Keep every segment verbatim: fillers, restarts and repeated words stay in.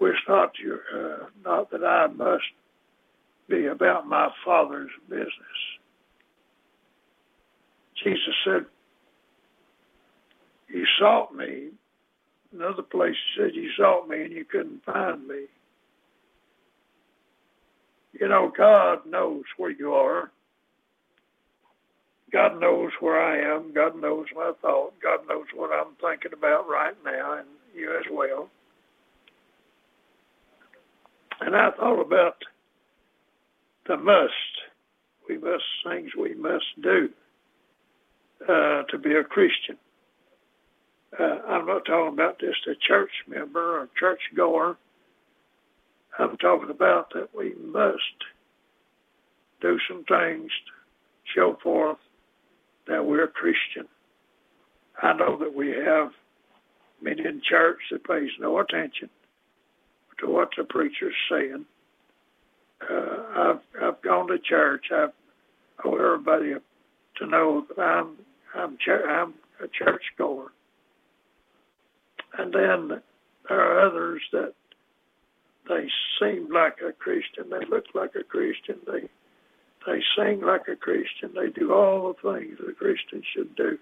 Wish not your, uh, not that I must be about my Father's business. Jesus said, you sought me. Another place he said, you sought me and you couldn't find me. You know, God knows where you are. God knows where I am. God knows my thought. God knows what I'm thinking about right now, and you as well. And I thought about the must. We must, things we must do uh, to be a Christian. Uh, I'm not talking about just a church member or church goer. I'm talking about that we must do some things to show forth that we're a Christian. I know that we have many in church that pays no attention to what the preacher's saying. Uh, I've I've gone to church. I've I want everybody to know that I'm I'm I'm a church goer. And then there are others that they seem like a Christian. They look like a Christian. They they sing like a Christian. They do all the things that a Christian should do.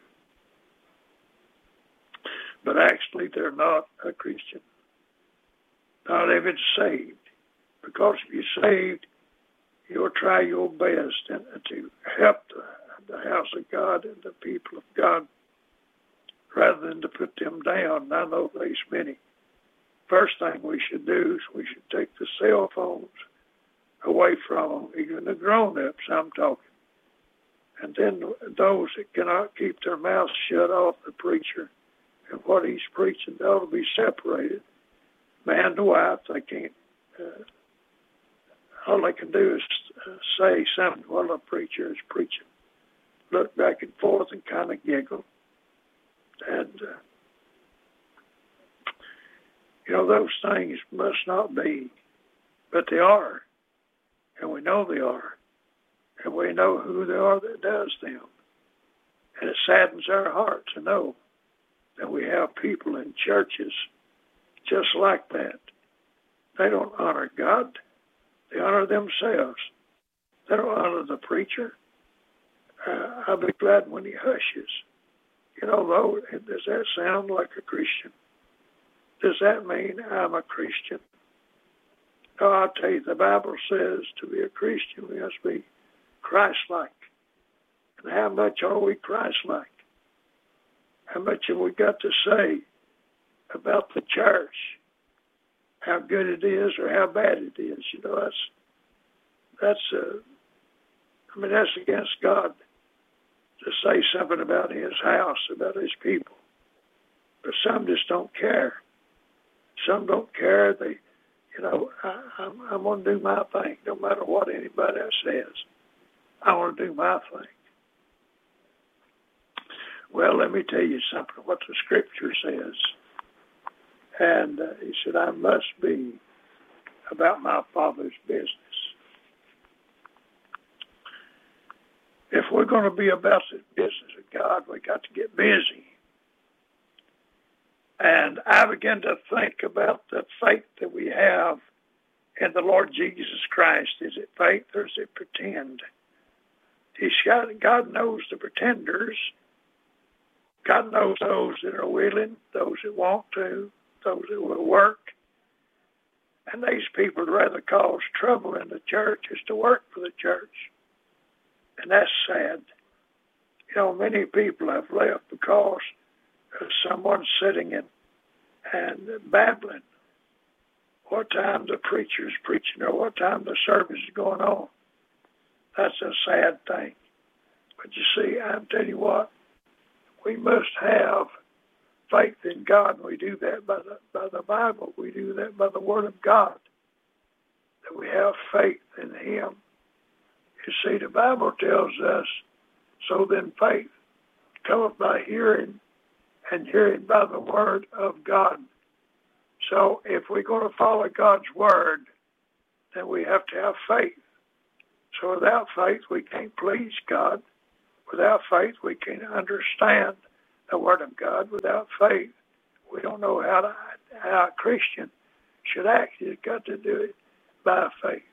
But actually, they're not a Christian. Not even saved. Because if you're saved, you'll try your best and, to help the, the house of God and the people of God rather than to put them down. And I know there's many. First thing we should do is we should take the cell phones away from them, even the grown-ups I'm talking. And then those that cannot keep their mouths shut off the preacher and what he's preaching, they ought to be separated. Man to wife, they can't. Uh, all they can do is uh, say something while the preacher is preaching. Look back and forth and kind of giggle. And, uh, you know, those things must not be, but they are. And we know they are. And we know who they are that does them. And it saddens our heart to know that we have people in churches just like that. They don't honor God. They honor themselves. They don't honor the preacher. Uh, I'll be glad when he hushes. You know, though, does that sound like a Christian? Does that mean I'm a Christian? No, I'll tell you, the Bible says to be a Christian, we must be Christ-like. And how much are we Christ-like? How much have we got to say about the church? How good it is or how bad it is? You know, that's, that's uh, I mean, that's against God to say something about his house, about his people. But some just don't care. Some don't care. They, you know, I, I'm, I'm going to do my thing, no matter what anybody else says. I want to do my thing. Well, let me tell you something, what the Scripture says. And uh, he said, I must be about my Father's business. If we're going to be about the business of God, we got to get busy. And I began to think about the faith that we have in the Lord Jesus Christ. Is it faith or is it pretend? He's got, God knows the pretenders. God knows those that are willing, those that want to, those that will work. And these people would rather cause trouble in the church as to work for the church. And that's sad. You know, many people have left because of someone sitting in and babbling what time the preacher is preaching or what time the service is going on. That's a sad thing. But you see, I'm telling you what, we must have faith in God. And we do that by the, by the Bible. We do that by the Word of God. That we have faith in Him. You see, the Bible tells us, so then faith cometh by hearing, and hearing by the Word of God. So if we're going to follow God's Word, then we have to have faith. So without faith, we can't please God. Without faith, we can't understand the Word of God. Without faith, we don't know how to, how a Christian should act. You've got to do it by faith.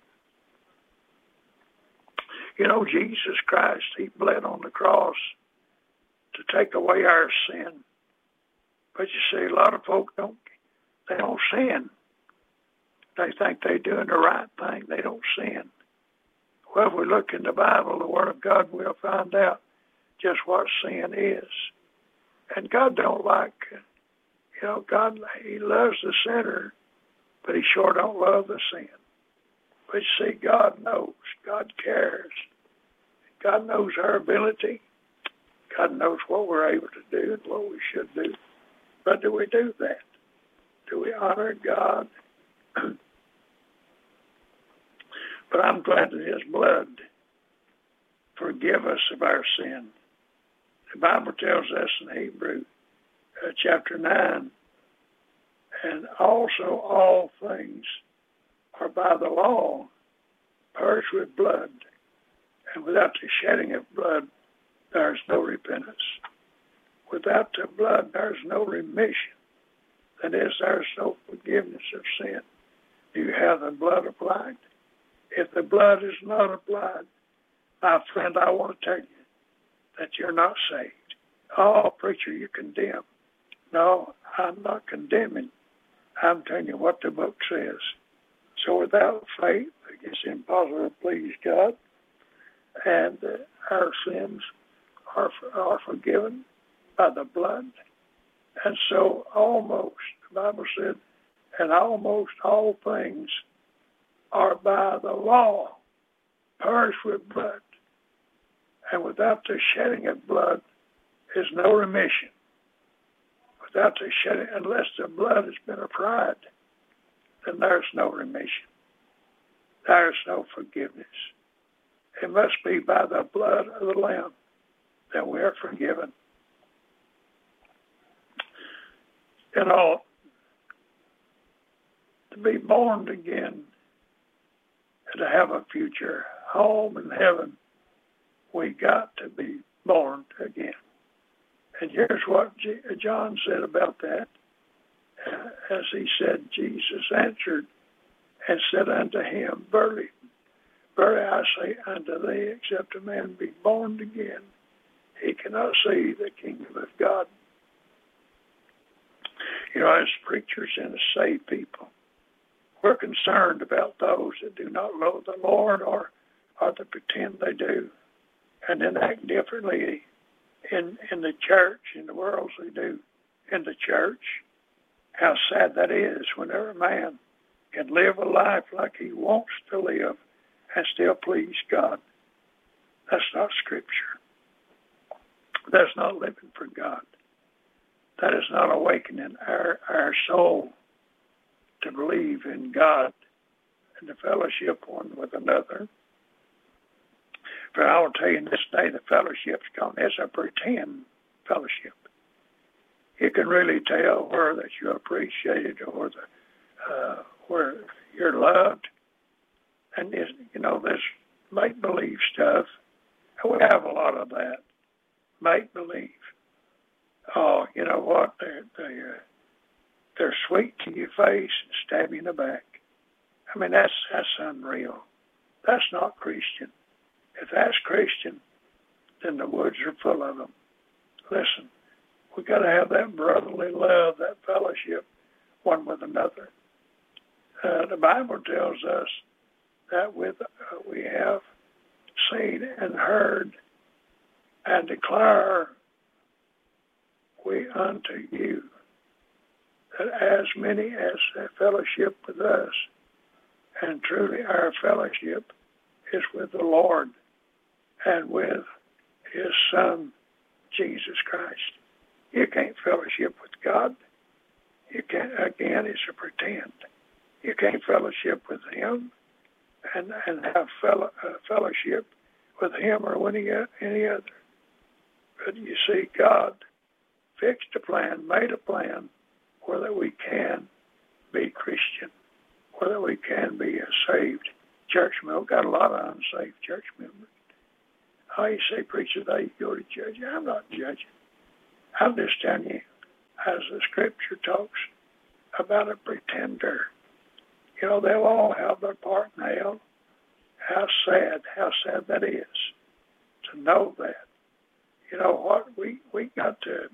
You know, Jesus Christ, he bled on the cross to take away our sin. But you see, a lot of folk don't, they don't sin. They think they're doing the right thing. They don't sin. Well, if we look in the Bible, the Word of God, we'll find out just what sin is. And God don't like, you know, God, he loves the sinner, but he sure don't love the sin. But you see, God knows. God cares. God knows our ability. God knows what we're able to do and what we should do. But do we do that? Do we honor God? But I'm glad that his blood forgive us of our sin. The Bible tells us in Hebrew uh, chapter nine, and also all things are by the law purged with blood, and without the shedding of blood, there's no repentance. Without the blood, there's no remission. That is, there's no forgiveness of sin. Do you have the blood applied? If the blood is not applied, my friend, I want to tell you that you're not saved. Oh, preacher, you condemn. No, I'm not condemning. I'm telling you what the book says. So without faith, it's impossible to please God. And uh, our sins are, are forgiven by the blood. And so almost, the Bible said, and almost all things are by the law purged with blood. And without the shedding of blood is no remission. Without the shedding, unless the blood has been applied, then there's no remission. There's no forgiveness. It must be by the blood of the Lamb that we are forgiven. You know, to be born again and to have a future home in heaven, we got to be born again. And here's what John said about that. As he said, Jesus answered and said unto him, Verily, verily I say unto thee, except a man be born again, he cannot see the kingdom of God. You know, as preachers and as saved people, we're concerned about those that do not know the Lord or, or that pretend they do and then act differently in, in the church, in the world as they do in the church. How sad that is whenever a man can live a life like he wants to live and still please God. That's not Scripture. That's not living for God. That is not awakening our, our soul to believe in God and to fellowship one with another. But I will tell you, in this day, the fellowship's gone. It's a pretend fellowship. You can really tell where that you're appreciated or the, uh, where you're loved. And, this, you know, this make-believe stuff, we have a lot of that. Make-believe. Oh, you know what? They're, they're, uh, they're sweet to your face and stab you in the back. I mean, that's, that's unreal. That's not Christian. If that's Christian, then the woods are full of them. Listen, we got to have that brotherly love, that fellowship, one with another. Uh, the Bible tells us that with uh, we have seen and heard and declare we unto you that as many as have fellowship with us, and truly our fellowship is with the Lord and with his Son, Jesus Christ. You can't fellowship with God. You can't, again, it's a pretend. You can't fellowship with him and, and have fellow, uh, fellowship with him or with any, any other. But you see, God fixed a plan, made a plan where that we can be Christian, where that we can be a saved church member. We've got a lot of unsaved church members. Oh, you say, preacher, they go to judge. I'm not judging. I'm just telling you, as the Scripture talks about a pretender, You know, they'll all have their part in hell. How sad, how sad that is to know that. You know what? We, we got to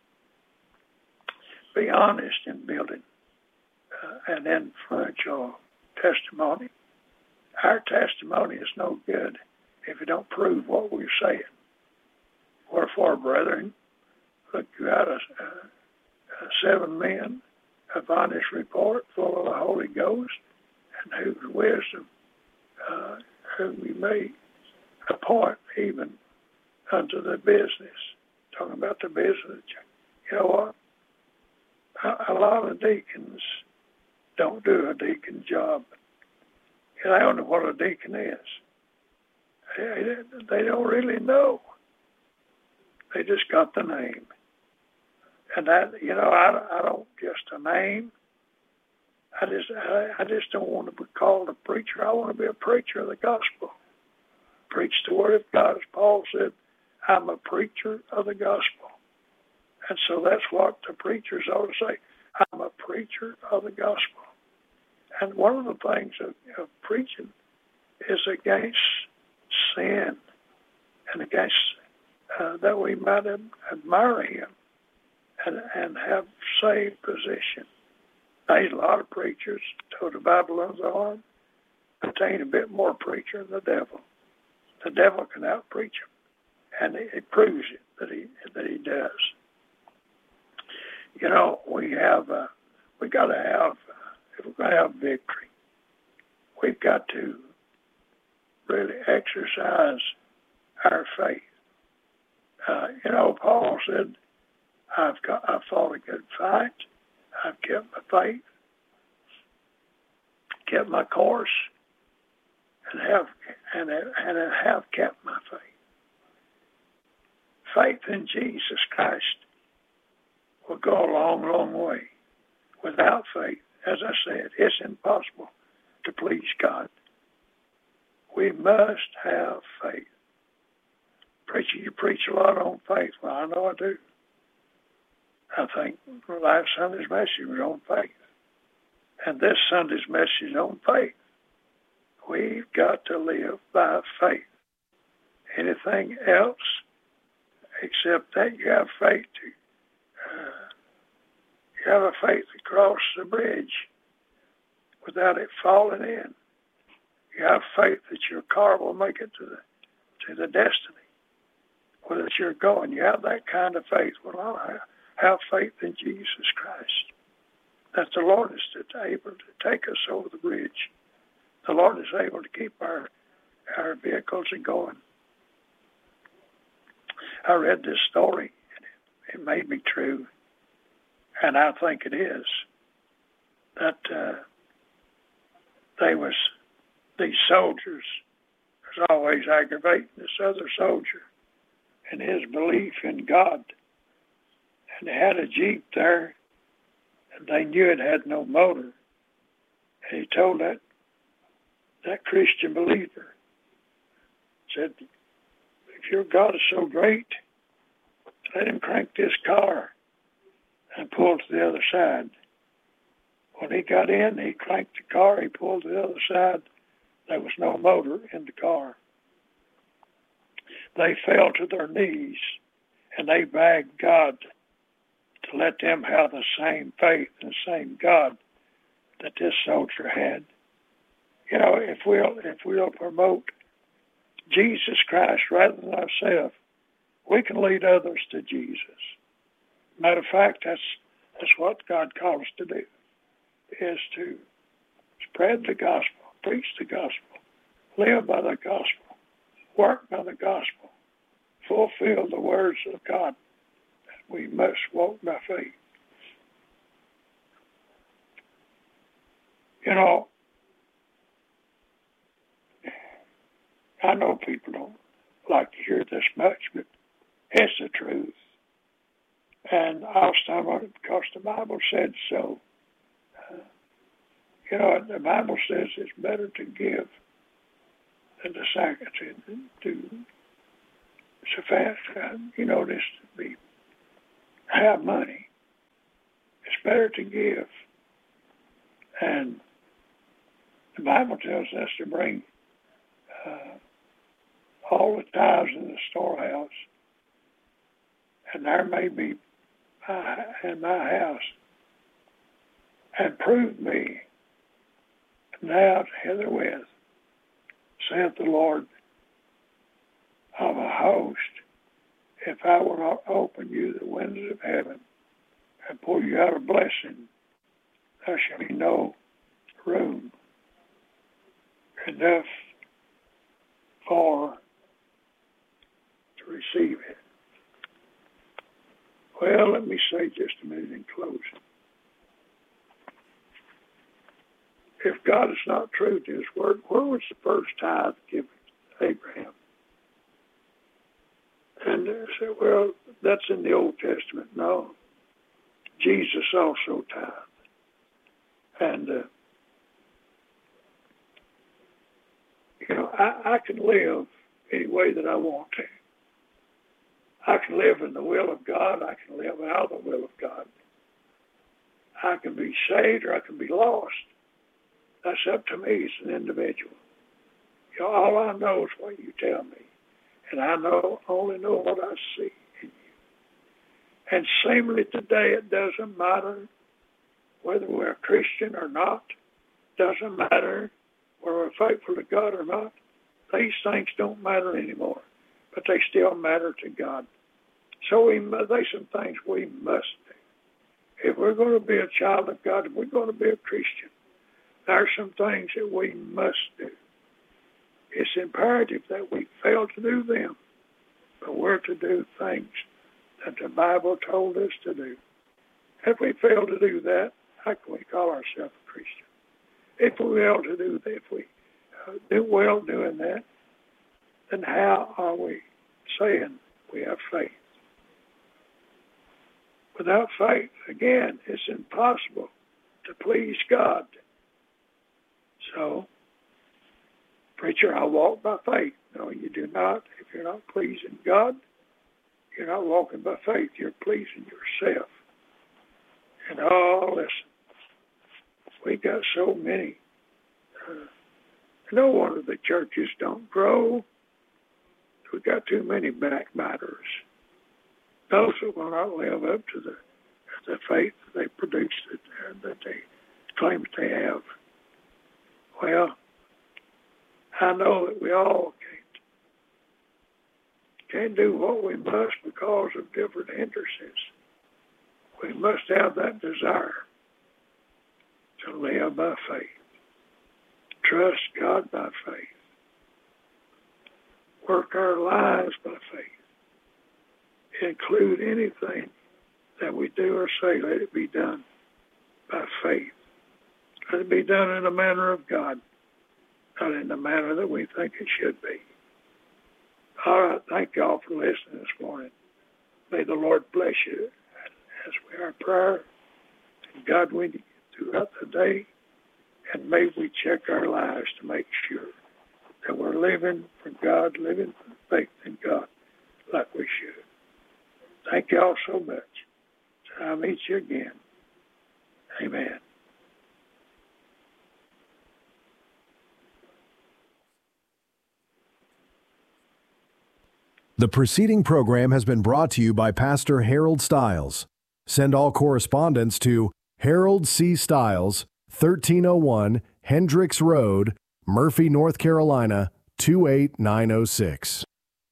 be honest in building uh, an influential testimony. Our testimony is no good if it don't prove what we're saying. Wherefore, brethren, look you out of uh, uh, seven men of honest report, full of the Holy Ghost, and whose wisdom uh, whom we may appoint even unto the business. Talking about the business. You know what? A, a lot of deacons don't do a deacon job. And I don't know what a deacon is. They, they don't really know. They just got the name. And that, you know, I, I don't just a name. I just, I, I just don't want to be called a preacher. I want to be a preacher of the gospel. Preach the word of God. As Paul said, I'm a preacher of the gospel. And so that's what the preachers ought to say. I'm a preacher of the gospel. And one of the things of, of preaching is against sin and against uh, that we might admire him and, and have saved position. There's a lot of preachers told the Babylon's arm, attain a bit more preacher than the devil. The devil can out-preach him, and it, it proves it that he that he does. You know, we have uh, we got to have uh, if we're going to have victory, we've got to really exercise our faith. Uh, you know, Paul said, "I've got I've fought a good fight. I've kept my faith, kept my course, and have and and have kept my faith." Faith in Jesus Christ will go a long, long way. Without faith, as I said, it's impossible to please God. We must have faith. Preacher, you preach a lot on faith. Well, I know I do. I think last Sunday's message was on faith. And this Sunday's message is on faith. We've got to live by faith. Anything else except that you have faith to, uh, you have a faith to cross the bridge without it falling in. You have faith that your car will make it to the to the destiny where that you're going. You have that kind of faith. Well, I have faith in Jesus Christ, that the Lord is able to take us over the bridge. The Lord is able to keep our our vehicles going. I read this story, and it made me true, and I think it is, that uh, they was, these soldiers was always aggravating this other soldier and his belief in God. And they had a Jeep there, and they knew it had no motor. And he told that that Christian believer, said, if your God is so great, let him crank this car and pull to the other side. When he got in, he cranked the car, he pulled to the other side. There was no motor in the car. They fell to their knees, and they begged God to let them have the same faith and the same God that this soldier had. You know, if we'll, if we'll promote Jesus Christ rather than ourselves, we can lead others to Jesus. Matter of fact, that's that's what God calls us to do, is to spread the gospel, preach the gospel, live by the gospel, work by the gospel, fulfill the words of God. We must walk by faith. You know, I know people don't like to hear this much, but it's the truth. And I'll stand on it because the Bible said so. Uh, you know, the Bible says it's better to give than to sacrifice, to suffice, uh, you know, this to be, have money. It's better to give. And The Bible tells us to bring uh, all the tithes in the storehouse, and there may be my, in my house, and prove me now hitherwith, saith the Lord of a host, if I will not open you the windows of heaven and pour you out a blessing, there shall be no room enough for to receive it. Well, let me say just a minute in closing. If God is not true to his word, where was the first tithe given to Abraham? And they said, well, that's in the Old Testament. No. Jesus also tithed. And, uh, you know, I, I can live any way that I want to. I can live in the will of God. I can live out of the will of God. I can be saved or I can be lost. That's up to me as an individual. You know, all I know is what you tell me. And I know only know what I see in you. And seemingly today it doesn't matter whether we're a Christian or not. Doesn't matter whether we're faithful to God or not. These things don't matter anymore. But they still matter to God. So we, there's some things we must do. If we're going to be a child of God, if we're going to be a Christian, there are some things that we must do. It's imperative that we fail to do them, but we're to do things that the Bible told us to do. If we fail to do that, how can we call ourselves a Christian? If we fail to do that, if we uh, do well doing that, then how are we saying we have faith? Without faith, again, it's impossible to please God. So, preacher, I walk by faith. No, you do not. If you're not pleasing God, you're not walking by faith. You're pleasing yourself. And oh, listen, we got so many. Uh, no wonder the churches don't grow. We got too many backbiters. Those who will not live up to the the faith that they produce, that, that they claim that they have. Well, I know that we all can't, can't do what we must because of different hindrances. We must have that desire to live by faith, trust God by faith, work our lives by faith, include anything that we do or say, let it be done by faith. Let it be done in the manner of God, not in the manner that we think it should be. All right, thank you all for listening this morning. May the Lord bless you as we are prayer and God with you throughout the day. And may we check our lives to make sure that we're living for God, living for faith in God like we should. Thank you all so much. Till I meet you again. Amen. The preceding program has been brought to you by Pastor Harold Stiles. Send all correspondence to Harold C. Stiles, thirteen oh one Hendricks Road, Murphy, North Carolina, two eight nine oh six.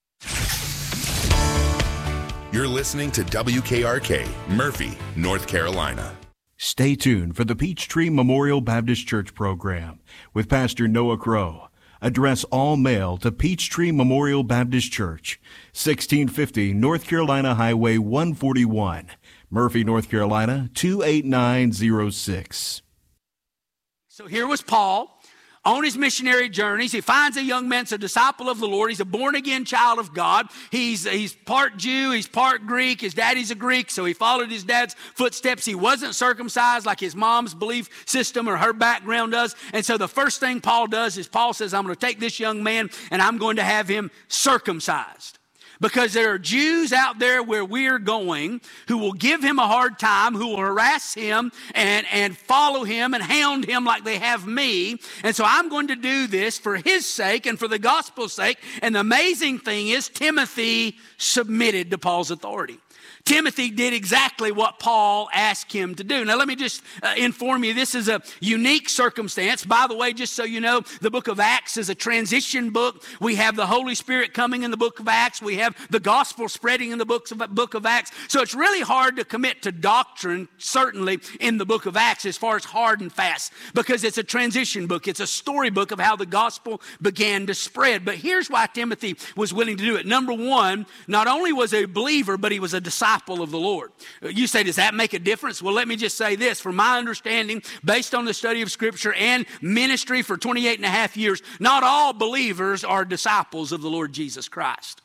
You're listening to W K R K, Murphy, North Carolina. Stay tuned for the Peachtree Memorial Baptist Church program with Pastor Noah Crow. Address all mail to Peachtree Memorial Baptist Church, sixteen fifty North Carolina Highway one forty-one, Murphy, North Carolina, two eight nine oh six. So here was Paul on his missionary journeys. He finds a young man, he's a disciple of the Lord. He's a born-again child of God. He's, he's part Jew, he's part Greek. His daddy's a Greek, so he followed his dad's footsteps. He wasn't circumcised like his mom's belief system or her background does. And so the first thing Paul does is Paul says, I'm going to take this young man and I'm going to have him circumcised. Because there are Jews out there where we're going who will give him a hard time, who will harass him and, and follow him and hound him like they have me. And so I'm going to do this for his sake and for the gospel's sake. And the amazing thing is Timothy submitted to Paul's authority. Timothy did exactly what Paul asked him to do. Now, let me just uh, inform you, this is a unique circumstance. By the way, just so you know, the book of Acts is a transition book. We have the Holy Spirit coming in the book of Acts. We have the gospel spreading in the books of, book of Acts. So it's really hard to commit to doctrine, certainly in the book of Acts, as far as hard and fast, because it's a transition book. It's a storybook of how the gospel began to spread. But here's why Timothy was willing to do it. Number one, not only was he a believer, but he was a disciple of the Lord. You say, does that make a difference? Well, let me just say this. From my understanding, based on the study of Scripture and ministry for twenty-eight and a half years, not all believers are disciples of the Lord Jesus Christ.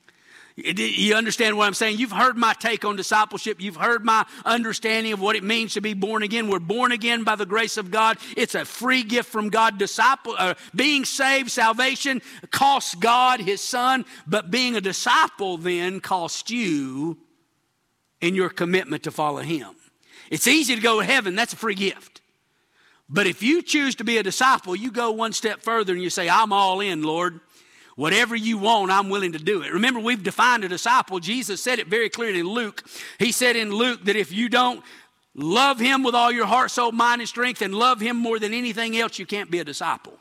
You understand what I'm saying? You've heard my take on discipleship. You've heard my understanding of what it means to be born again. We're born again by the grace of God. It's a free gift from God. Disciple, uh, being saved, salvation costs God, his son, but being a disciple then costs you in your commitment to follow him. It's easy to go to heaven. That's a free gift. But if you choose to be a disciple, you go one step further and you say, I'm all in, Lord. Whatever you want, I'm willing to do it. Remember, we've defined a disciple. Jesus said it very clearly in Luke. He said in Luke that if you don't love him with all your heart, soul, mind, and strength, and love him more than anything else, you can't be a disciple.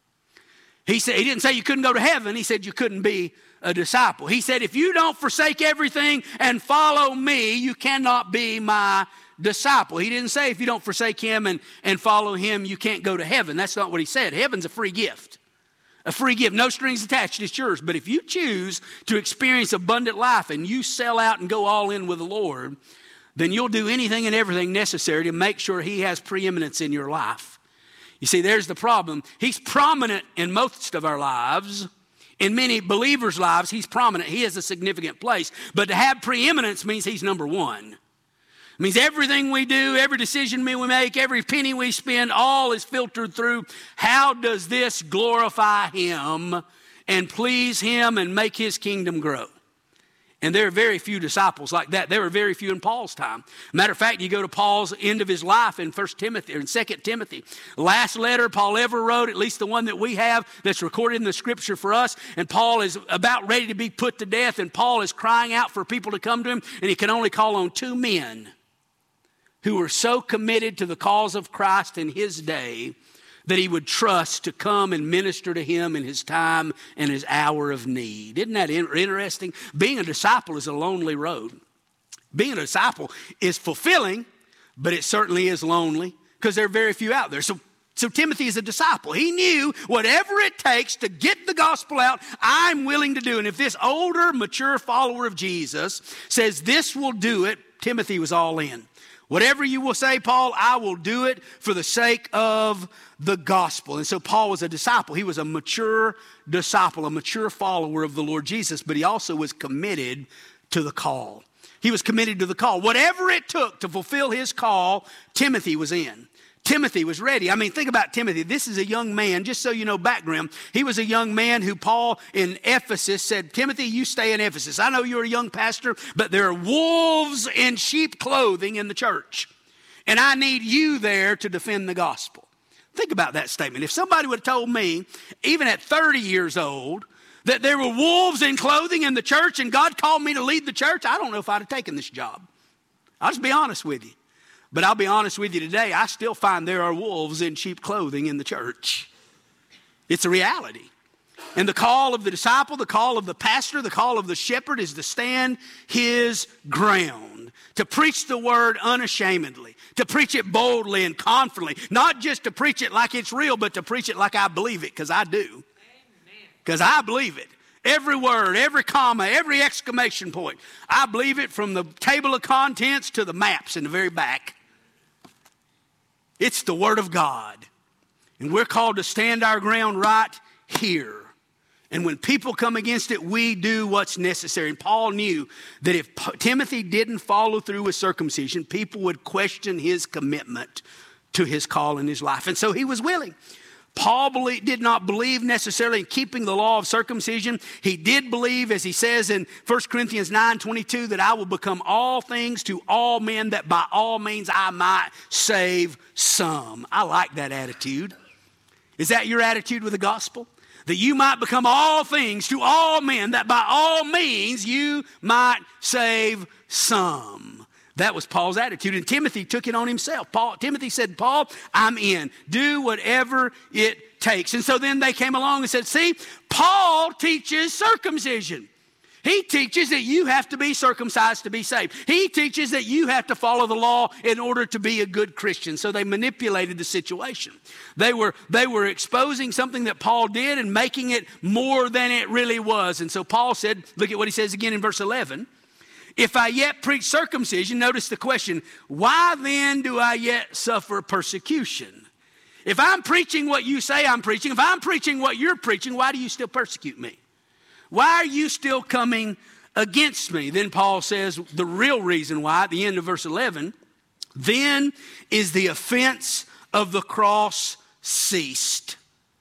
He said, he didn't say you couldn't go to heaven. He said you couldn't be a disciple. He said, if you don't forsake everything and follow me, you cannot be my disciple. He didn't say if you don't forsake him and, and follow him, you can't go to heaven. That's not what he said. Heaven's a free gift. A free gift, no strings attached, it's yours. But if you choose to experience abundant life and you sell out and go all in with the Lord, then you'll do anything and everything necessary to make sure he has preeminence in your life. You see, there's the problem. He's prominent in most of our lives. In many believers' lives, he's prominent. He has a significant place. But to have preeminence means he's number one. It means everything we do, every decision we make, every penny we spend, all is filtered through how does this glorify him and please him and make his kingdom grow. And there are very few disciples like that. There were very few in Paul's time. Matter of fact, you go to Paul's end of his life in First Timothy or in Second Timothy. Last letter Paul ever wrote, at least the one that we have that's recorded in the scripture for us. And Paul is about ready to be put to death. And Paul is crying out for people to come to him. And he can only call on two men who were so committed to the cause of Christ in his day that he would trust to come and minister to him in his time and his hour of need. Isn't that interesting? Being a disciple is a lonely road. Being a disciple is fulfilling, but it certainly is lonely because there are very few out there. So, so Timothy is a disciple. He knew whatever it takes to get the gospel out, I'm willing to do. And if this older, mature follower of Jesus says this will do it, Timothy was all in. Whatever you will say, Paul, I will do it for the sake of the gospel. And so Paul was a disciple. He was a mature disciple, a mature follower of the Lord Jesus, but he also was committed to the call. He was committed to the call. Whatever it took to fulfill his call, Timothy was in. Timothy was ready. I mean, think about Timothy. This is a young man, just so you know background. He was a young man who Paul in Ephesus said, Timothy, you stay in Ephesus. I know you're a young pastor, but there are wolves in sheep clothing in the church. And I need you there to defend the gospel. Think about that statement. If somebody would have told me, even at thirty years old, that there were wolves in clothing in the church and God called me to lead the church, I don't know if I'd have taken this job. I'll just be honest with you. But I'll be honest with you today, I still find there are wolves in sheep clothing in the church. It's a reality. And the call of the disciple, the call of the pastor, the call of the shepherd is to stand his ground, to preach the word unashamedly, to preach it boldly and confidently, not just to preach it like it's real, but to preach it like I believe it, because I do. Because I believe it. Every word, every comma, every exclamation point. I believe it from the table of contents to the maps in the very back. It's the Word of God. And we're called to stand our ground right here. And when people come against it, we do what's necessary. And Paul knew that if Timothy didn't follow through with circumcision, people would question his commitment to his call in his life. And so he was willing. Paul believe, did not believe necessarily in keeping the law of circumcision. He did believe, as he says in First Corinthians nine twenty-two, that I will become all things to all men, that by all means I might save some. I like that attitude. Is that your attitude with the gospel? That you might become all things to all men, that by all means you might save some. That was Paul's attitude, and Timothy took it on himself. Paul, Timothy said, Paul, I'm in. Do whatever it takes. And so then they came along and said, see, Paul teaches circumcision. He teaches that you have to be circumcised to be saved. He teaches that you have to follow the law in order to be a good Christian. So they manipulated the situation. They were, they were exposing something that Paul did and making it more than it really was. And so Paul said, look at what he says again in verse eleven. If I yet preach circumcision, notice the question, why then do I yet suffer persecution? If I'm preaching what you say I'm preaching, if I'm preaching what you're preaching, why do you still persecute me? Why are you still coming against me? Then Paul says the real reason why, at the end of verse eleven, then is the offense of the cross ceased.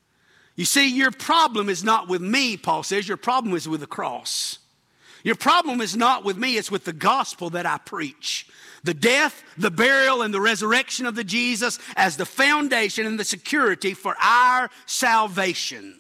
You see, your problem is not with me, Paul says. Your problem is with the cross. Your problem is not with me, it's with the gospel that I preach. The death, the burial, and the resurrection of the Jesus as the foundation and the security for our salvation.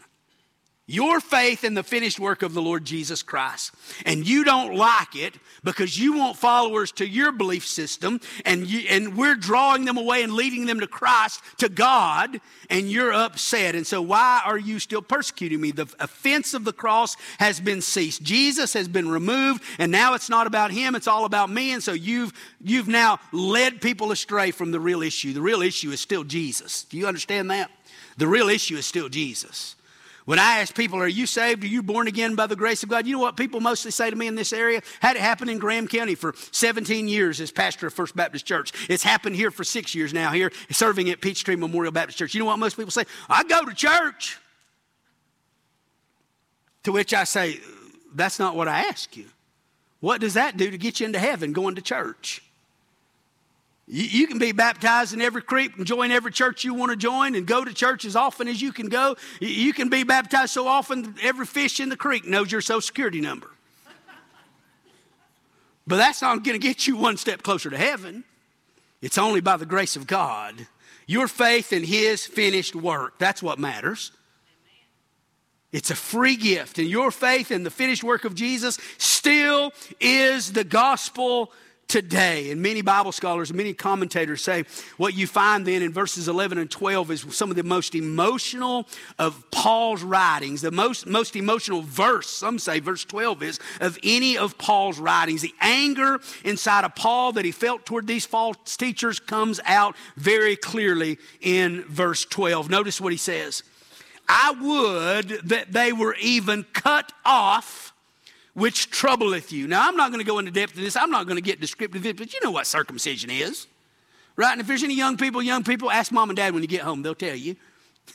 Your faith in the finished work of the Lord Jesus Christ. And you don't like it because you want followers to your belief system, and you, and we're drawing them away and leading them to Christ, to God, and you're upset. And so why are you still persecuting me? The offense of the cross has been ceased. Jesus has been removed, and now it's not about him, it's all about me. And so you've, you've now led people astray from the real issue. The real issue is still Jesus. Do you understand that? The real issue is still Jesus. When I ask people, are you saved? Are you born again by the grace of God? You know what people mostly say to me in this area? Had it happen in Graham County for seventeen years as pastor of First Baptist Church. It's happened here for six years now here, serving at Peachtree Memorial Baptist Church. You know what most people say? I go to church. To which I say, that's not what I ask you. What does that do to get you into heaven, going to church? You, you can be baptized in every creek and join every church you want to join and go to church as often as you can go. You can be baptized so often every fish in the creek knows your social security number. But that's not going to get you one step closer to heaven. It's only by the grace of God. Your faith in his finished work. That's what matters. It's a free gift. And your faith in the finished work of Jesus still is the gospel today. And many Bible scholars, many commentators say what you find then in verses eleven and twelve is some of the most emotional of Paul's writings. The most, most emotional verse, some say verse twelve is, of any of Paul's writings. The anger inside of Paul that he felt toward these false teachers comes out very clearly in verse twelve. Notice what he says. I would that they were even cut off which troubleth you. Now, I'm not going to go into depth in this. I'm not going to get descriptive, but you know what circumcision is, right? And if there's any young people, young people, ask mom and dad when you get home. They'll tell you.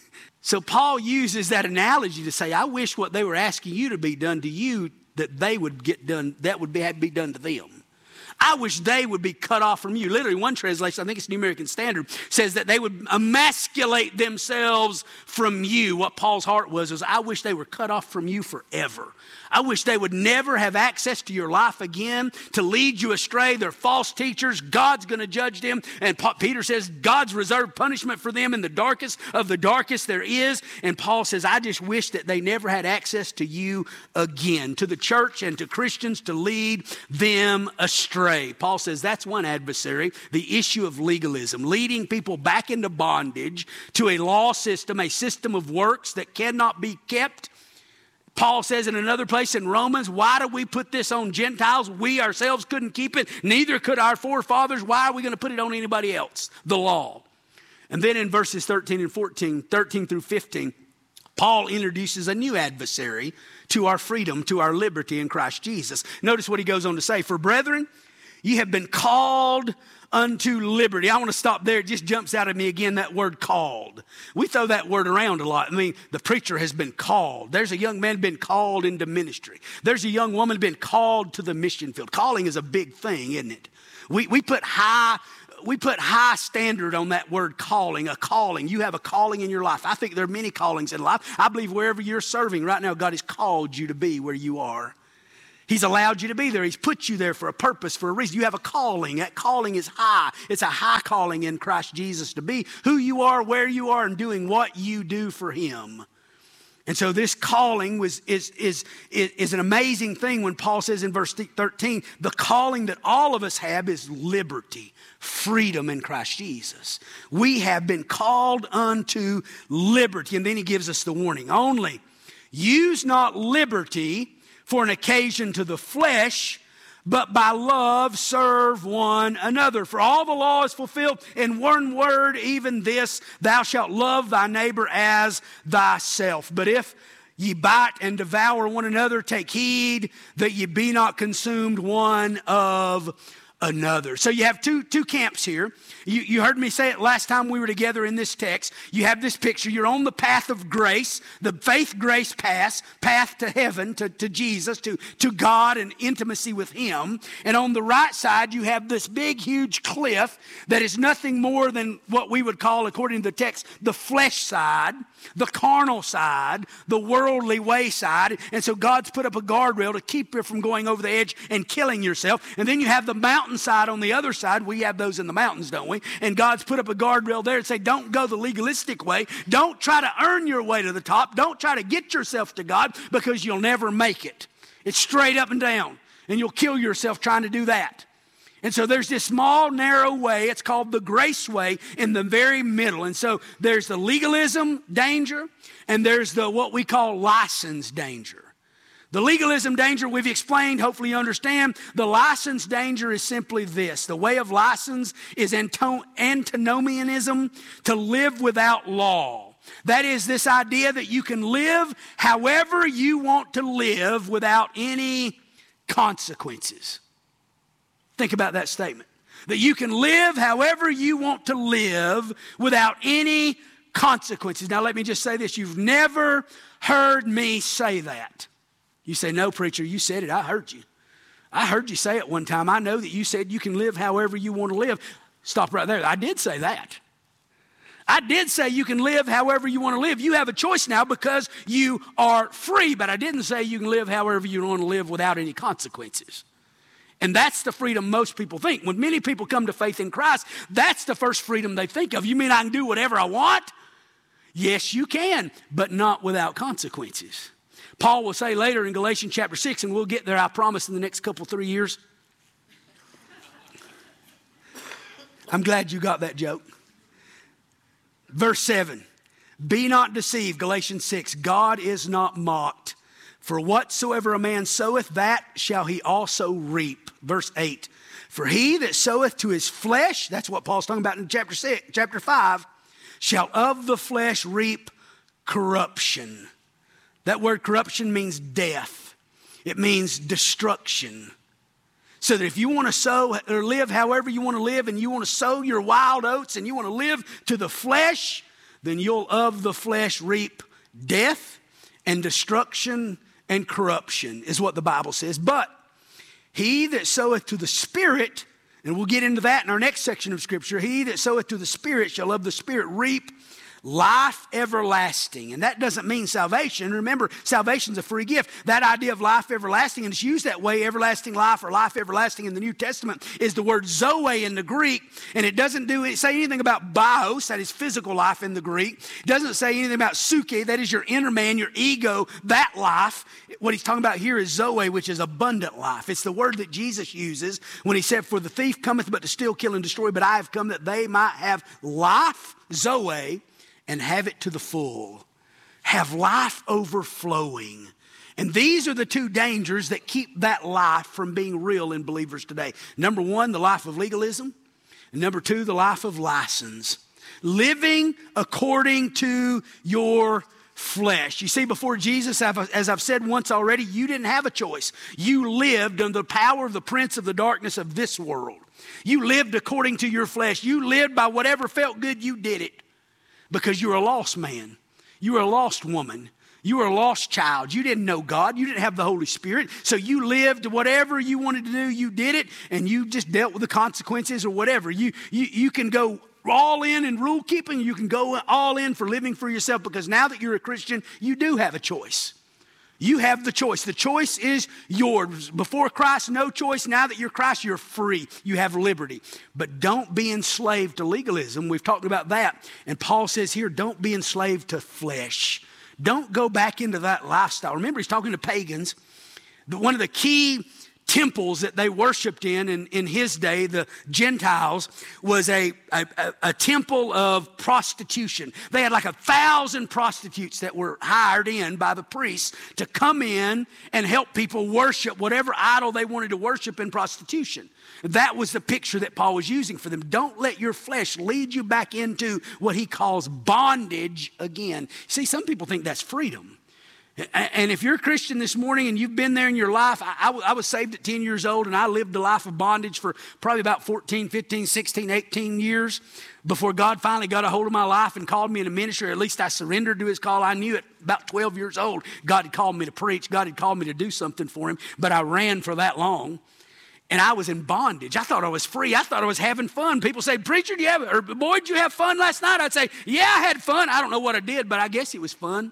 So Paul uses that analogy to say, I wish what they were asking you to be done to you, that they would get done, that would be, have to be done to them. I wish they would be cut off from you. Literally, one translation, I think it's New American Standard, says that they would emasculate themselves from you. What Paul's heart was, was I wish they were cut off from you forever. I wish they would never have access to your life again to lead you astray. They're false teachers. God's going to judge them. And Peter says God's reserved punishment for them in the darkest of the darkest there is. And Paul says, I just wish that they never had access to you again, to the church and to Christians, to lead them astray. Paul says that's one adversary, the issue of legalism, leading people back into bondage to a law system, a system of works that cannot be kept. Paul says in another place in Romans, why do we put this on Gentiles? We ourselves couldn't keep it. Neither could our forefathers. Why are we going to put it on anybody else? The law. And then in verses thirteen and fourteen, thirteen through fifteen, Paul introduces a new adversary to our freedom, to our liberty in Christ Jesus. Notice what he goes on to say. For brethren, ye have been called unto liberty. I want to stop there. It just jumps out at me again, that word called. We throw that word around a lot. I mean, the preacher has been called. There's a young man been called into ministry. There's a young woman been called to the mission field. Calling is a big thing, isn't it? We, we put high we put high standard on that word calling, a calling. You have a calling in your life. I think there are many callings in life. I believe wherever you're serving right now, God has called you to be where you are. He's allowed you to be there. He's put you there for a purpose, for a reason. You have a calling. That calling is high. It's a high calling in Christ Jesus to be who you are, where you are, and doing what you do for Him. And so this calling was is, is, is, is an amazing thing when Paul says in verse thirteen, the calling that all of us have is liberty, freedom in Christ Jesus. We have been called unto liberty. And then he gives us the warning. Only use not liberty for an occasion to the flesh, but by love serve one another. For all the law is fulfilled in one word, even this, thou shalt love thy neighbor as thyself. But if ye bite and devour one another, take heed that ye be not consumed one of another. So you have two, two camps here. You, you heard me say it last time we were together in this text. You have this picture. You're on the path of grace, the faith grace path, path to heaven, to, to Jesus, to, to God and intimacy with Him. And on the right side, you have this big, huge cliff that is nothing more than what we would call, according to the text, the flesh side, the carnal side, the worldly way side. And so God's put up a guardrail to keep you from going over the edge and killing yourself. And then you have the mountain side on the other side. We have those in the mountains, don't we? And God's put up a guardrail there and say, don't go the legalistic way. Don't try to earn your way to the top. Don't try to get yourself to God, because you'll never make it. It's straight up and down, and you'll kill yourself trying to do that. And so there's this small, narrow way. It's called the grace way in the very middle. And so there's the legalism danger, and there's the what we call license danger. The legalism danger we've explained, hopefully you understand. The license danger is simply this. The way of license is antinomianism, to live without law. That is this idea that you can live however you want to live without any consequences. Think about that statement. That you can live however you want to live without any consequences. Now let me just say this. You've never heard me say that. You say, no, preacher, you said it. I heard you. I heard you say it one time. I know that you said you can live however you want to live. Stop right there. I did say that. I did say you can live however you want to live. You have a choice now because you are free, but I didn't say you can live however you want to live without any consequences. And that's the freedom most people think. When many people come to faith in Christ, that's the first freedom they think of. You mean I can do whatever I want? Yes, you can, but not without consequences. Paul will say later in Galatians chapter six, and we'll get there, I promise, in the next couple, three years. I'm glad you got that joke. Verse seven, be not deceived, Galatians six, God is not mocked. For whatsoever a man soweth, that shall he also reap. Verse eight, for he that soweth to his flesh, that's what Paul's talking about in chapter six, chapter five, shall of the flesh reap corruption. That word corruption means death. It means destruction. So that if you want to sow or live however you want to live, and you want to sow your wild oats and you want to live to the flesh, then you'll of the flesh reap death and destruction and corruption, is what the Bible says. But he that soweth to the Spirit, and we'll get into that in our next section of Scripture, he that soweth to the Spirit shall of the Spirit reap life everlasting. And that doesn't mean salvation. Remember, salvation's a free gift. That idea of life everlasting, and it's used that way, everlasting life or life everlasting in the New Testament, is the word zoe in the Greek. And it doesn't do say anything about bios, that is physical life in the Greek. It doesn't say anything about suke, that is your inner man, your ego, that life. What he's talking about here is zoe, which is abundant life. It's the word that Jesus uses when he said, for the thief cometh but to steal, kill, and destroy, but I have come that they might have life, zoe, and have it to the full. Have life overflowing. And these are the two dangers that keep that life from being real in believers today. Number one, the life of legalism. And number two, the life of license. Living according to your flesh. You see, before Jesus, as I've said once already, you didn't have a choice. You lived under the power of the prince of the darkness of this world. You lived according to your flesh. You lived by whatever felt good, you did it. Because you're a lost man. You're a lost woman. You were a lost child. You didn't know God. You didn't have the Holy Spirit. So you lived whatever you wanted to do. You did it, and you just dealt with the consequences or whatever. You, you, you can go all in in rule keeping. You can go all in for living for yourself, because now that you're a Christian, you do have a choice. You have the choice. The choice is yours. Before Christ, no choice. Now that you're Christ, you're free. You have liberty. But don't be enslaved to legalism. We've talked about that. And Paul says here, don't be enslaved to flesh. Don't go back into that lifestyle. Remember, he's talking to pagans. One of the key temples that they worshiped in, in in his day, the Gentiles, was a, a, a temple of prostitution. They had like a thousand prostitutes that were hired in by the priests to come in and help people worship whatever idol they wanted to worship in prostitution. That was the picture that Paul was using for them. Don't let your flesh lead you back into what he calls bondage again. See, some people think that's freedom. And if you're a Christian this morning and you've been there in your life, I, I was saved at ten years old, and I lived a life of bondage for probably about fourteen, fifteen, sixteen, eighteen years before God finally got a hold of my life and called me into ministry, or at least I surrendered to his call. I knew at about twelve years old, God had called me to preach. God had called me to do something for him, but I ran for that long. And I was in bondage. I thought I was free. I thought I was having fun. People say, preacher, do you have, or boy, did you have fun last night? I'd say, yeah, I had fun. I don't know what I did, but I guess it was fun.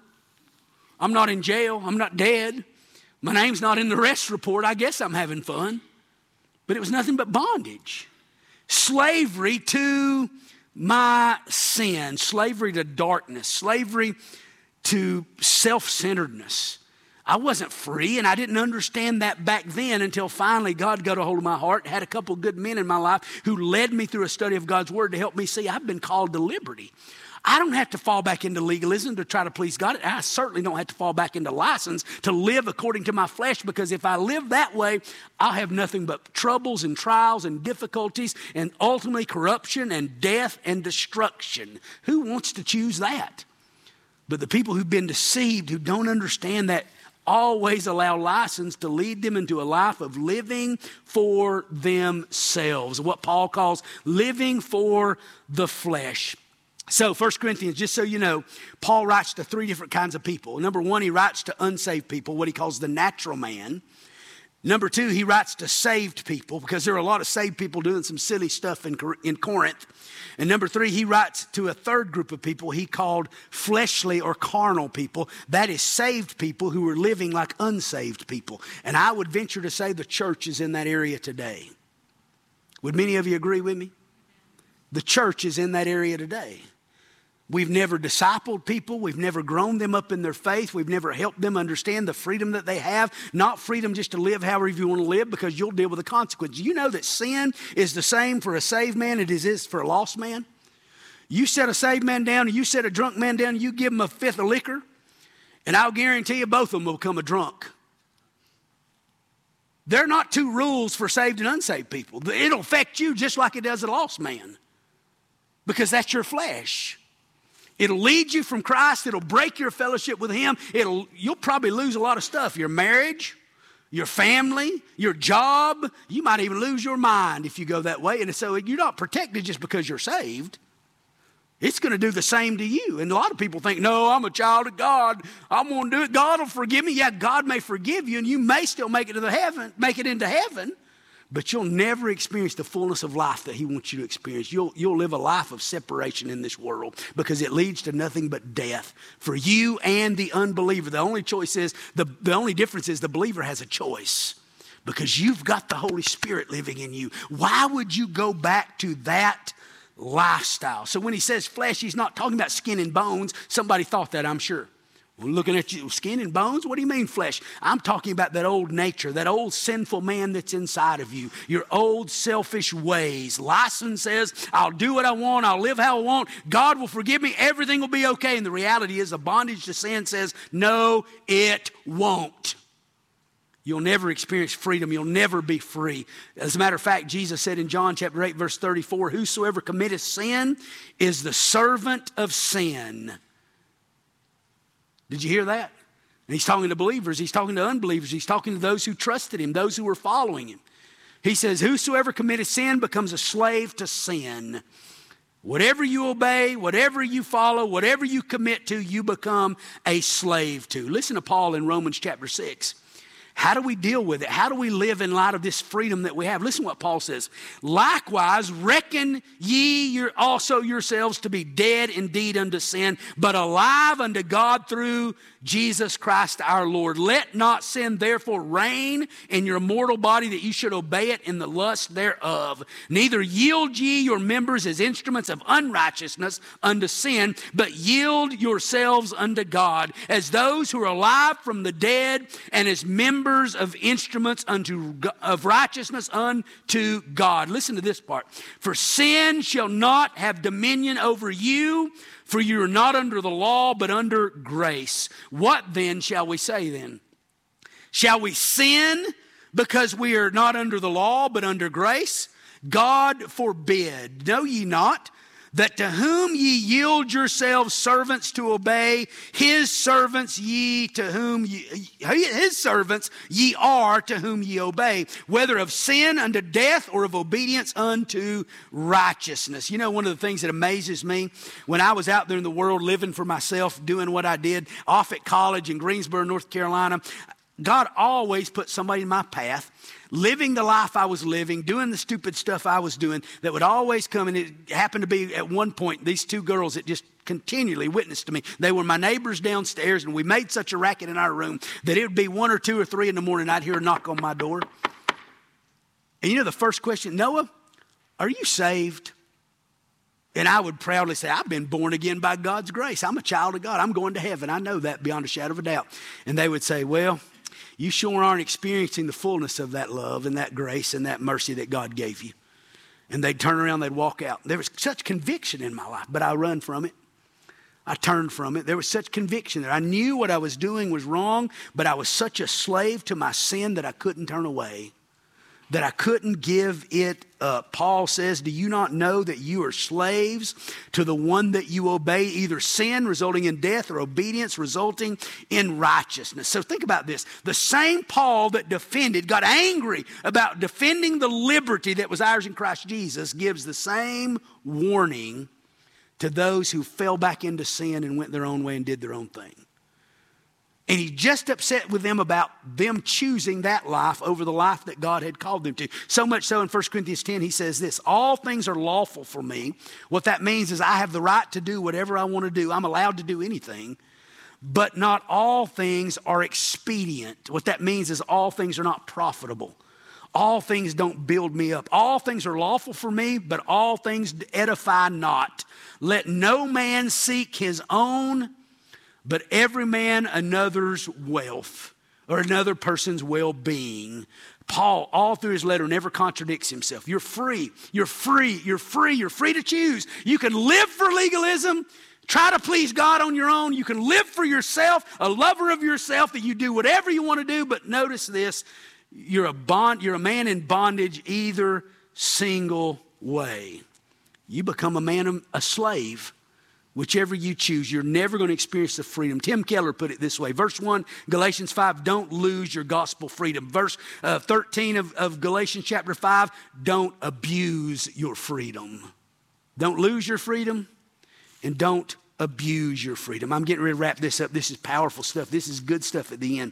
I'm not in jail. I'm not dead. My name's not in the arrest report. I guess I'm having fun. But it was nothing but bondage. Slavery to my sin. Slavery to darkness. Slavery to self-centeredness. I wasn't free, and I didn't understand that back then until finally God got a hold of my heart. Had a couple of good men in my life who led me through a study of God's Word to help me see I've been called to liberty. I don't have to fall back into legalism to try to please God. I certainly don't have to fall back into license to live according to my flesh, because if I live that way, I'll have nothing but troubles and trials and difficulties and ultimately corruption and death and destruction. Who wants to choose that? But the people who've been deceived, who don't understand that, always allow license to lead them into a life of living for themselves, what Paul calls living for the flesh. So First Corinthians, just so you know, Paul writes to three different kinds of people. Number one, he writes to unsaved people, what he calls the natural man. Number two, he writes to saved people, because there are a lot of saved people doing some silly stuff in, in Corinth. And number three, he writes to a third group of people he called fleshly or carnal people. That is saved people who are living like unsaved people. And I would venture to say the church is in that area today. Would many of you agree with me? The church is in that area today. We've never discipled people. We've never grown them up in their faith. We've never helped them understand the freedom that they have. Not freedom just to live however you want to live, because you'll deal with the consequences. You know that sin is the same for a saved man as it is for a lost man? You set a saved man down and you set a drunk man down and you give him a fifth of liquor, and I'll guarantee you both of them will become a drunk. There are not two rules for saved and unsaved people. It'll affect you just like it does a lost man, because that's your flesh. It'll lead you from Christ. It'll break your fellowship with him. It'll, you'll probably lose a lot of stuff. Your marriage, your family, your job. You might even lose your mind if you go that way. And so you're not protected just because you're saved. It's going to do the same to you. And a lot of people think, no, I'm a child of God. I'm going to do it. God will forgive me. Yeah, God may forgive you, and you may still make it to the heaven, make it into heaven. But you'll never experience the fullness of life that he wants you to experience. You'll, you'll live a life of separation in this world, because it leads to nothing but death for you and the unbeliever. The only choice is, the, the only difference is the believer has a choice, because you've got the Holy Spirit living in you. Why would you go back to that lifestyle? So when he says flesh, he's not talking about skin and bones. Somebody thought that, I'm sure. We're looking at you, skin and bones? What do you mean flesh? I'm talking about that old nature, that old sinful man that's inside of you, your old selfish ways. License says, I'll do what I want, I'll live how I want, God will forgive me, everything will be okay. And the reality is the bondage to sin says, no, it won't. You'll never experience freedom. You'll never be free. As a matter of fact, Jesus said in John chapter eight, verse thirty-four, whosoever committeth sin is the servant of sin. Did you hear that? And he's talking to believers. He's talking to unbelievers. He's talking to those who trusted him, those who were following him. He says, whosoever committeth sin becomes a slave to sin. Whatever you obey, whatever you follow, whatever you commit to, you become a slave to. Listen to Paul in Romans chapter six. How do we deal with it? How do we live in light of this freedom that we have? Listen to what Paul says. Likewise, reckon ye your, also yourselves to be dead indeed unto sin, but alive unto God through Jesus Christ our Lord. Let not sin therefore reign in your mortal body, that you should obey it in the lust thereof. Neither yield ye your members as instruments of unrighteousness unto sin, but yield yourselves unto God as those who are alive from the dead, and as members of instruments unto of righteousness unto God. Listen to this part. For sin shall not have dominion over you, for you are not under the law, but under grace. What then shall we say then? Shall we sin because we are not under the law, but under grace? God forbid. Know ye not that to whom ye yield yourselves servants to obey, his servants ye to whom ye, his servants ye are to whom ye obey, whether of sin unto death or of obedience unto righteousness. You know, one of the things that amazes me, when I was out there in the world living for myself, doing what I did off at college in Greensboro, North Carolina, God always put somebody in my path, living the life I was living, doing the stupid stuff I was doing, that would always come. And it happened to be at one point, these two girls that just continually witnessed to me. They were my neighbors downstairs, and we made such a racket in our room that it would be one or two or three in the morning, I'd hear a knock on my door. And you know the first question, Noah, are you saved? And I would proudly say, I've been born again by God's grace. I'm a child of God. I'm going to heaven. I know that beyond a shadow of a doubt. And they would say, well, you sure aren't experiencing the fullness of that love and that grace and that mercy that God gave you. And they'd turn around, they'd walk out. There was such conviction in my life, but I run from it. I turned from it. There was such conviction there. I knew what I was doing was wrong, but I was such a slave to my sin that I couldn't turn away, that I couldn't give it up. Paul says, do you not know that you are slaves to the one that you obey, either sin resulting in death or obedience resulting in righteousness? So think about this. The same Paul that defended, got angry about defending the liberty that was ours in Christ Jesus, gives the same warning to those who fell back into sin and went their own way and did their own thing. And he's just upset with them about them choosing that life over the life that God had called them to. So much so in First Corinthians ten, he says this, all things are lawful for me. What that means is I have the right to do whatever I want to do. I'm allowed to do anything, but not all things are expedient. What that means is all things are not profitable. All things don't build me up. All things are lawful for me, but all things edify not. Let no man seek his own, but every man another's wealth or another person's well-being. Paul, all through his letter, never contradicts himself. You're free. You're free. You're free. You're free to choose. You can live for legalism, try to please God on your own. You can live for yourself, a lover of yourself, that you do whatever you want to do. But notice this, you're a bond, you're a man in bondage either single way. You become a man, a slave. Whichever you choose, you're never going to experience the freedom. Tim Keller put it this way. Verse one, Galatians five, don't lose your gospel freedom. Verse uh, thirteen of, of Galatians chapter five, don't abuse your freedom. Don't lose your freedom and don't abuse your freedom. I'm getting ready to wrap this up. This is powerful stuff. This is good stuff at the end.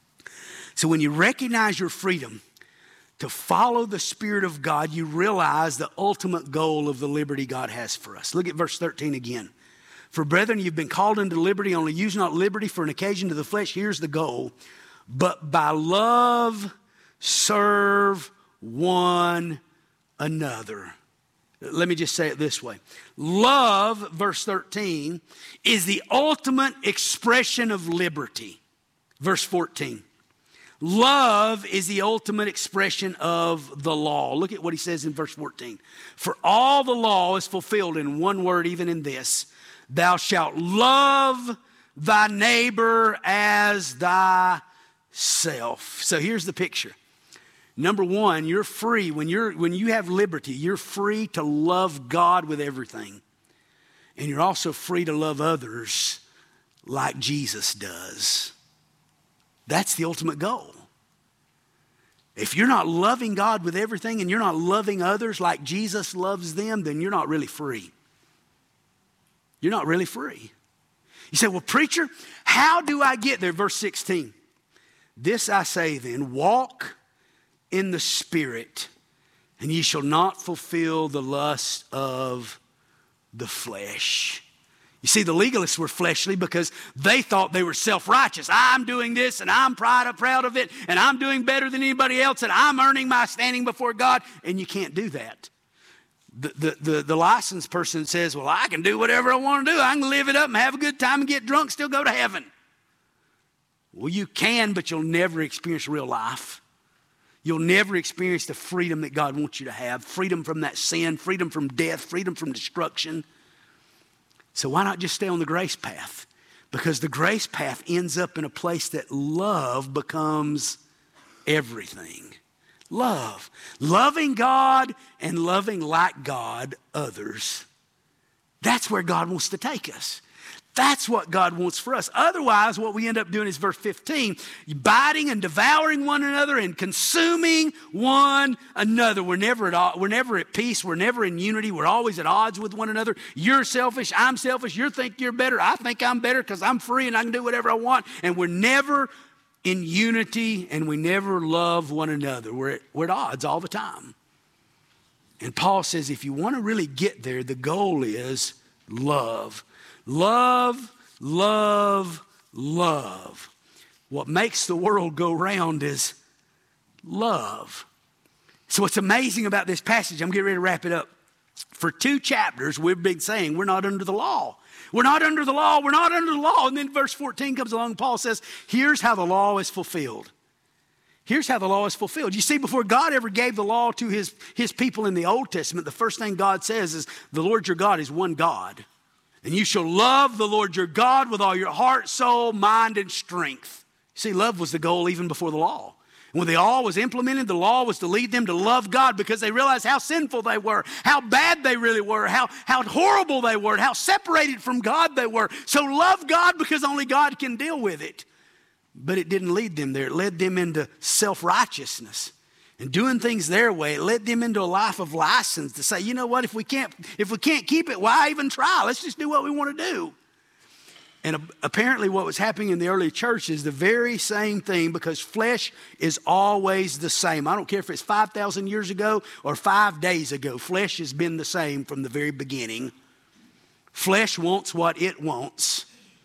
So when you recognize your freedom to follow the Spirit of God, you realize the ultimate goal of the liberty God has for us. Look at verse thirteen again. For brethren, you've been called into liberty, only use not liberty for an occasion to the flesh. Here's the goal. But by love serve one another. Let me just say it this way. Love, verse thirteen, is the ultimate expression of liberty. Verse fourteen. Love is the ultimate expression of the law. Look at what he says in verse fourteen. For all the law is fulfilled in one word, even in this. Thou shalt love thy neighbor as thyself. So here's the picture. Number one, you're free. When you're when you have liberty, you're free to love God with everything. And you're also free to love others like Jesus does. That's the ultimate goal. If you're not loving God with everything and you're not loving others like Jesus loves them, then you're not really free. you're not really free. You say, well, preacher, how do I get there? Verse sixteen. This I say then, walk in the Spirit, and ye shall not fulfill the lust of the flesh. You see, the legalists were fleshly because they thought they were self-righteous. I'm doing this, and I'm proud, proud of it, and I'm doing better than anybody else, and I'm earning my standing before God. And you can't do that. The, the, the, the licensed person says, well, I can do whatever I want to do. I can live it up and have a good time and get drunk, still go to heaven. Well, you can, but you'll never experience real life. You'll never experience the freedom that God wants you to have. Freedom from that sin, freedom from death, freedom from destruction. So why not just stay on the grace path? Because the grace path ends up in a place that love becomes everything. Love. Loving God and loving like God others. That's where God wants to take us. That's what God wants for us. Otherwise, what we end up doing is verse fifteen, biting and devouring one another and consuming one another. We're never at all, we're never at peace. We're never in unity. We're always at odds with one another. You're selfish. I'm selfish. You think you're better. I think I'm better because I'm free and I can do whatever I want. And we're never in unity, and we never love one another. We're at, we're at odds all the time. And Paul says if you want to really get there, the goal is love. Love, love, love. What makes the world go round is love. So what's amazing about this passage, I'm getting ready to wrap it up. For two chapters, we've been saying we're not under the law. We're not under the law. We're not under the law. And then verse fourteen comes along. Paul says, here's how the law is fulfilled. Here's how the law is fulfilled. You see, before God ever gave the law to his, his people in the Old Testament, the first thing God says is, the Lord your God is one God. And you shall love the Lord your God with all your heart, soul, mind, and strength. See, love was the goal even before the law. And when the law was implemented, the law was to lead them to love God because they realized how sinful they were, how bad they really were, how, how horrible they were, how separated from God they were. So love God because only God can deal with it. But it didn't lead them there. It led them into self-righteousness. And doing things their way, it led them into a life of license to say, you know what, if we can't, if we can't keep it, why even try? Let's just do what we want to do. And apparently what was happening in the early church is the very same thing because flesh is always the same. I don't care if it's five thousand years ago or five days ago. Flesh has been the same from the very beginning. Flesh wants what it wants.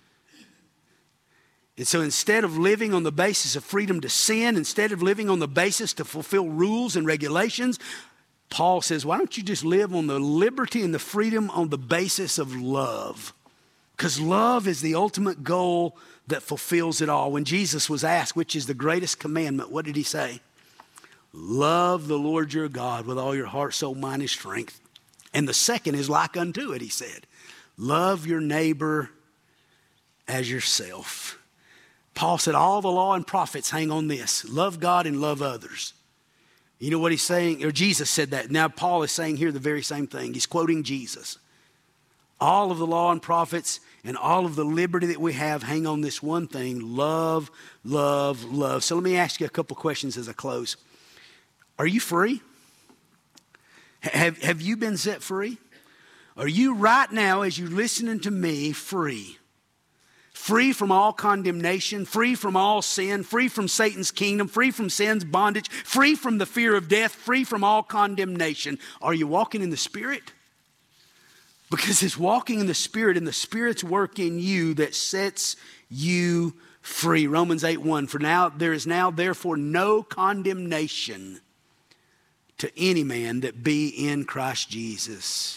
And so instead of living on the basis of freedom to sin, instead of living on the basis to fulfill rules and regulations, Paul says, why don't you just live on the liberty and the freedom on the basis of love? Because love is the ultimate goal that fulfills it all. When Jesus was asked, which is the greatest commandment, what did he say? Love the Lord your God with all your heart, soul, mind, and strength. And the second is like unto it, he said. Love your neighbor as yourself. Paul said all the law and prophets hang on this. Love God and love others. You know what he's saying? Or Jesus said that. Now Paul is saying here the very same thing. He's quoting Jesus. All of the law and prophets and all of the liberty that we have hang on this one thing. Love, love, love. So let me ask you a couple questions as I close. Are you free? Have, have you been set free? Are you right now, as you're listening to me, free? Free from all condemnation, free from all sin, free from Satan's kingdom, free from sin's bondage, free from the fear of death, free from all condemnation. Are you walking in the Spirit? Because it's walking in the Spirit and the Spirit's work in you that sets you free. Romans eight one, for now there is now therefore no condemnation to any man that be in Christ Jesus.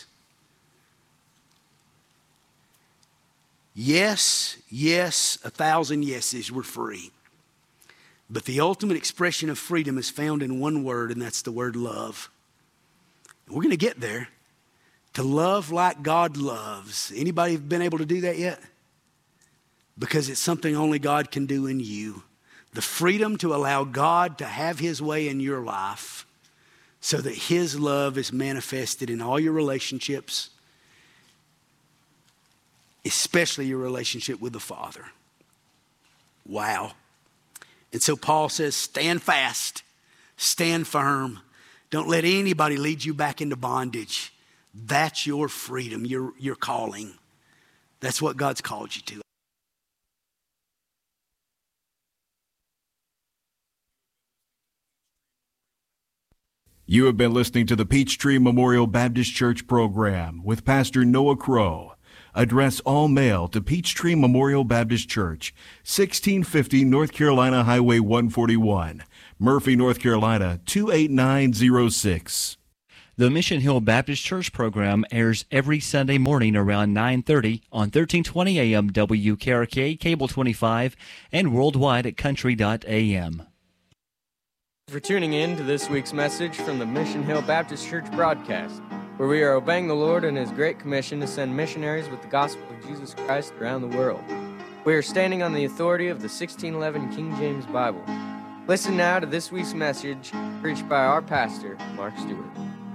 Yes, yes, a thousand yeses, we're free. But the ultimate expression of freedom is found in one word, and that's the word love. We're going to get there. To love like God loves. Anybody been able to do that yet? Because it's something only God can do in you. The freedom to allow God to have his way in your life so that his love is manifested in all your relationships, especially your relationship with the Father. Wow. And so Paul says, stand fast, stand firm. Don't let anybody lead you back into bondage. That's your freedom, your, your calling. That's what God's called you to. You have been listening to the Peachtree Memorial Baptist Church program with Pastor Noah Crow. Address all mail to Peachtree Memorial Baptist Church, sixteen fifty North Carolina Highway one forty-one, Murphy, North Carolina two eight nine zero six. The Mission Hill Baptist Church program airs every Sunday morning around nine thirty on thirteen twenty A M W K R K, Cable twenty-five, and worldwide at country dot A M. For tuning in to this week's message from the Mission Hill Baptist Church broadcast, where we are obeying the Lord and His great commission to send missionaries with the gospel of Jesus Christ around the world. We are standing on the authority of the sixteen eleven King James Bible. Listen now to this week's message preached by our pastor, Mark Stewart.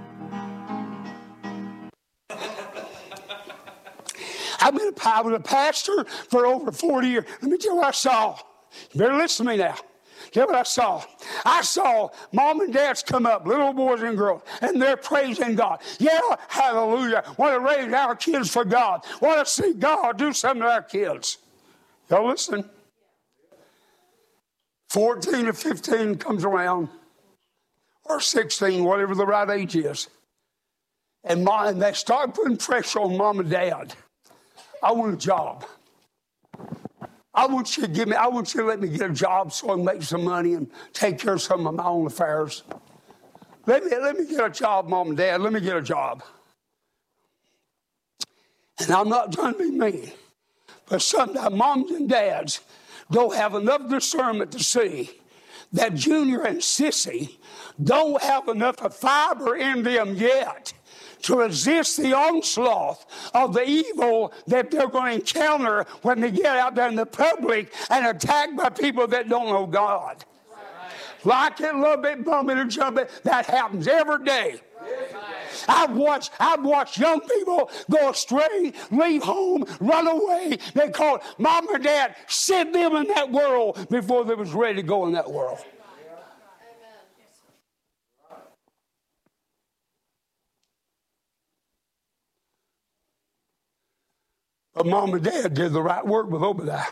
I've been a, I was a pastor for over forty years. Let me tell you what I saw. You better listen to me now. Tell what I saw. I saw mom and dads come up, little boys and girls, and they're praising God. Yeah, hallelujah. Want to raise our kids for God. Want to see God do something to our kids. Y'all listen. fourteen or fifteen comes around, or sixteen, whatever the right age is. And, mom, and they start putting pressure on mom and dad. I want a job. I want you to give me, I want you to let me get a job so I can make some money and take care of some of my own affairs. Let me, let me get a job, mom and dad. Let me get a job. And I'm not trying to be mean, but sometimes moms and dads don't have enough discernment to see that Junior and Sissy don't have enough of fiber in them yet to resist the onslaught of the evil that they're going to encounter when they get out there in the public and attacked by people that don't know God. Like it, love it, bump it, and jump it. That happens every day. I've watched, I've watched young people go astray, leave home, run away. They call it mom or dad, sent them in that world before they was ready to go in that world. But mom and dad did the right work with Obadiah.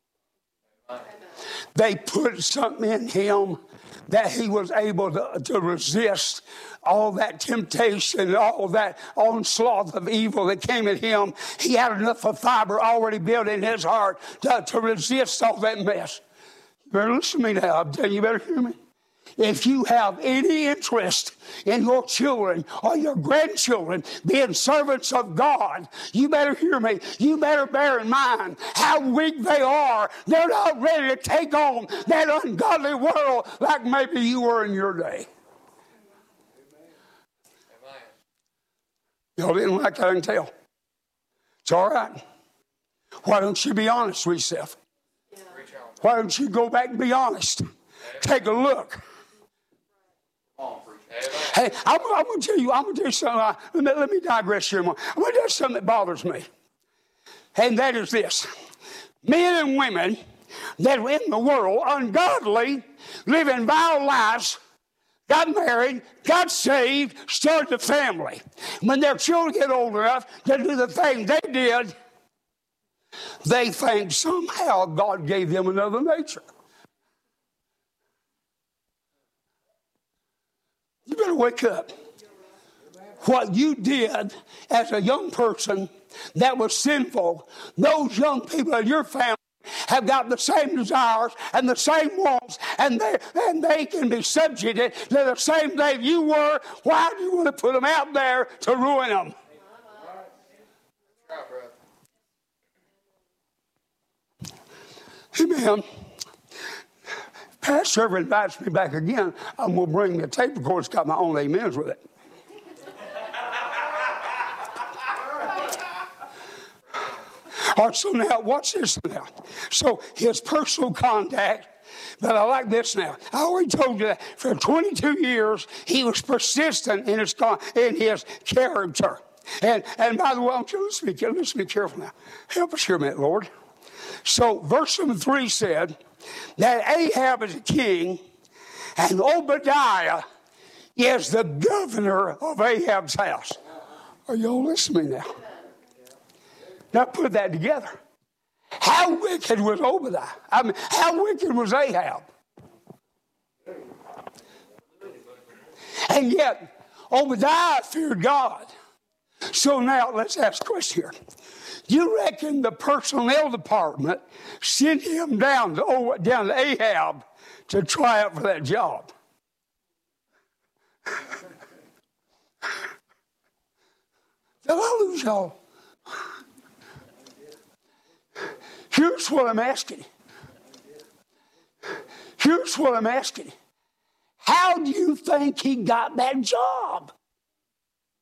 They put something in him that he was able to, to resist all that temptation, all that onslaught of evil that came at him. He had enough of fiber already built in his heart to, to resist all that mess. You better listen to me now. I'm telling you, you better hear me. If you have any interest in your children or your grandchildren being servants of God, you better hear me. You better bear in mind how weak they are. They're not ready to take on that ungodly world like maybe you were in your day. Y'all didn't like that, I can tell. It's all right. Why don't you be honest with yourself? Why don't you go back and be honest? Take a look. Hey, I'm, I'm going to tell you, I'm going to tell you something. Uh, let, me, let me digress here a moment. I'm going to tell you something that bothers me. And that is this. Men and women that are in the world, ungodly, living vile lives, got married, got saved, started a family. When their children get old enough to do the thing they did, they think somehow God gave them another nature. You better wake up. What you did as a young person that was sinful, those young people in your family have got the same desires and the same wants, and they, and they can be subjugated to the same thing you were. Why do you want to put them out there to ruin them? Amen. Pastor ever invites me back again, I'm going to bring me a tape recorder. It's got my own amens with it. All right, so now, watch this now. So his personal contact, but I like this now. I already told you that for twenty-two years, he was persistent in his, in his character. And, and by the way, I want you to listen to me, listen to me careful now. Help us here a minute, Lord. So verse number three said that Ahab is a king and Obadiah is the governor of Ahab's house. Are y'all listening now? Now put that together. How wicked was Obadiah? I mean, how wicked was Ahab? And yet, Obadiah feared God. So now, let's ask a question here. You reckon the personnel department sent him down to, oh, down to Ahab to try out for that job? Did I lose y'all? Here's what I'm asking. Here's what I'm asking. How do you think he got that job?